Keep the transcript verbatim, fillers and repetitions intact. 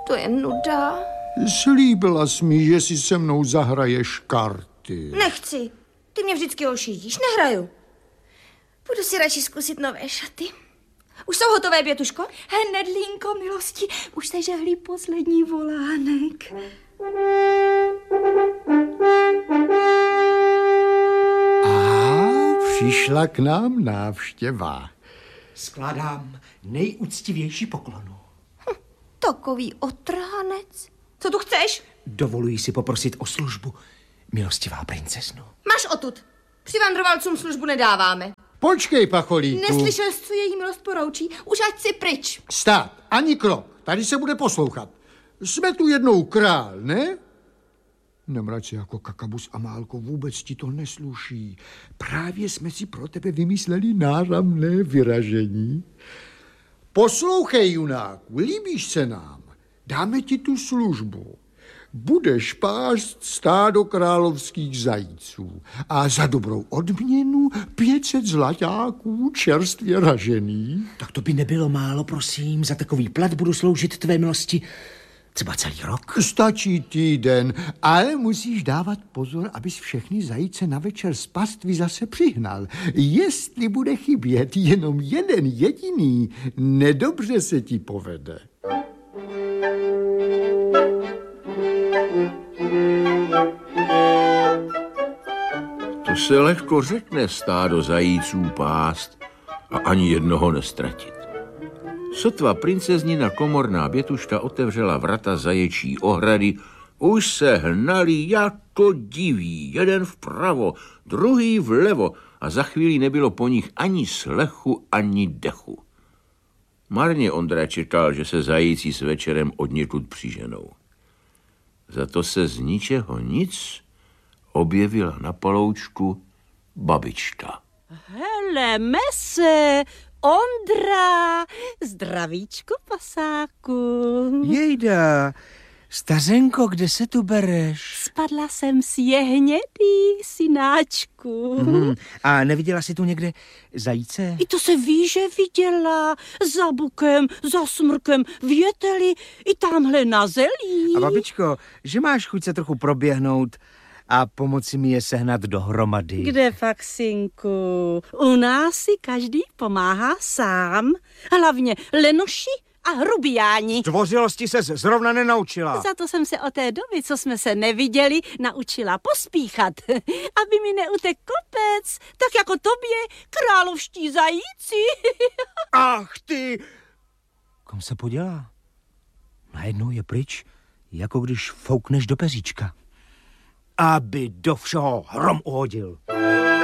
To je nuda. Slíbila jsi mi, že si se mnou zahraješ karty. Nechci. Ty mě vždycky ošidíš. Nehraju. Budu si radši zkusit nové šaty. Už jsou hotové, Bětuško? Hnedlínko, milosti, už se žehlí poslední volánek. A přišla k nám návštěva. Skládám nejúctivější poklonu. Hm, takový otrhanec. Co tu chceš? Dovoluji si poprosit o službu, milostivá princezno. Máš odtud. Přivandrovalcům službu nedáváme. Počkej, pacholíku. Neslyšel jsi, co její milost poroučí? Už ať si pryč. Stát, ani krok. Tady se bude poslouchat. Jsme tu jednou král, ne? Nemrať se jako kakabus, Amálko, vůbec ti to nesluší. Právě jsme si pro tebe vymysleli náramné vyražení. Poslouchej, junáku, líbíš se nám. Dáme ti tu službu. Budeš pást stádo královských zajíců a za dobrou odměnu pět set zlaťáků čerstvě ražených. Tak to by nebylo málo, prosím. Za takový plat budu sloužit tvé milosti třeba celý rok. Stačí týden, ale musíš dávat pozor, abys všechny zajíce na večer z pastvy zase přihnal. Jestli bude chybět jenom jeden jediný, nedobře se ti povede. To se lehko řekne stádo zajíců pást a ani jednoho nestratit. Sotva princeznina komorná Bětuška otevřela vrata zaječí ohrady, už se hnali jako diví, jeden vpravo, druhý vlevo a za chvíli nebylo po nich ani slechu, ani dechu. Marně Ondra čekal, že se zajíci s večerem odněkud přiženou. Za to se z ničeho nic objevila na paloučku babička. Heleme se, Ondra, zdravíčku, pasáku. Jejda, stařenko, kde se tu bereš? Spadla jsem si jehnědý, synáčku. Hmm, a neviděla jsi tu někde zajíce? I to se ví, že viděla. Za bukem, za smrkem, v jeteli, i tamhle na zelí. A babičko, že máš chuť se trochu proběhnout a pomoci mi je sehnat dohromady? Kde pak, synku? U nás si každý pomáhá sám. Hlavně lenoši a hrubiáni. Zdvořilosti ses zrovna nenaučila. Za to jsem se od té doby, co jsme se neviděli, naučila pospíchat, aby mi neutek kopec, tak jako tobě, královští zajíci. Ach ty! Kam se podělá? Najednou je pryč, jako když foukneš do peříčka. Aby do všeho hrom uhodil.